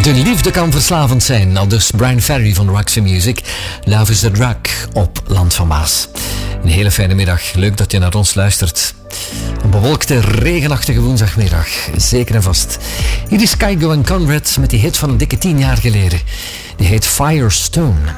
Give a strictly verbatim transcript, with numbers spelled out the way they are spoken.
De liefde kan verslavend zijn, aldus Brian Ferry van Roxy Music. Love is the drug op Land van Maas. Een hele fijne middag, leuk dat je naar ons luistert. Een bewolkte, regenachtige woensdagmiddag, zeker en vast. Hier is Kygo en Conrad met die hit van een dikke tien jaar geleden. Die heet Firestone.